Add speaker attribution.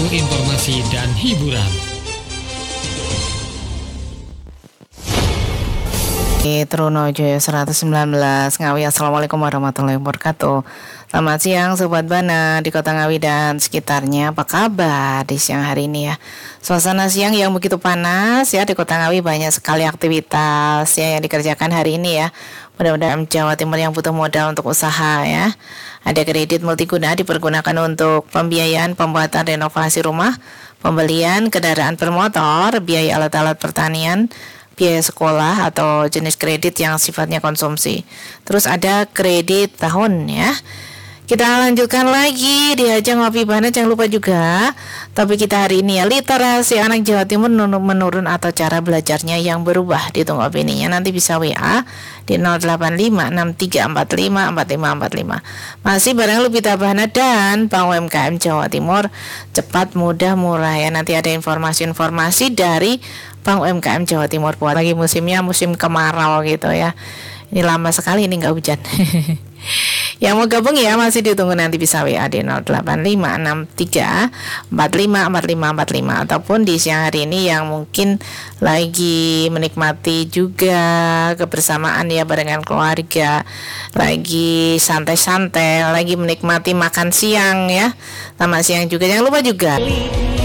Speaker 1: informasi dan hiburan.
Speaker 2: Trunojoyo 119 Ngawi. Assalamualaikum warahmatullahi wabarakatuh. Selamat siang Sobat Bana di Kota Ngawi dan sekitarnya. Apa kabar di siang hari ini ya? Suasana siang yang begitu panas ya. Di Kota Ngawi banyak sekali aktivitas ya yang dikerjakan hari ini ya. Mudah-mudahan Jawa Timur yang butuh modal untuk usaha ya. Ada kredit multiguna dipergunakan untuk pembiayaan pembuatan renovasi rumah, pembelian kendaraan bermotor, biaya alat-alat pertanian, biaya sekolah atau jenis kredit yang sifatnya konsumsi. Terus ada kredit tahun ya. Kita lanjutkan lagi di ajang Ngopi Bana. Jangan lupa juga topik kita hari ini ya, literasi anak Jawa Timur menurun atau cara belajarnya yang berubah. Ditunggu opininya, nanti bisa WA di 085634545545. Masih bareng Lupita Bana dan Bank UMKM Jawa Timur, cepat, mudah, murah ya. Nanti ada informasi-informasi dari Bank UMKM Jawa Timur buat lagi musimnya musim kemarau gitu ya. Ini lama sekali ini nggak hujan. Yang mau gabung ya masih ditunggu, nanti bisa WA di 085634545545 ataupun di siang hari ini yang mungkin lagi menikmati juga kebersamaan ya barengan keluarga, lagi santai-santai, lagi menikmati makan siang ya. Selamat siang juga, jangan lupa juga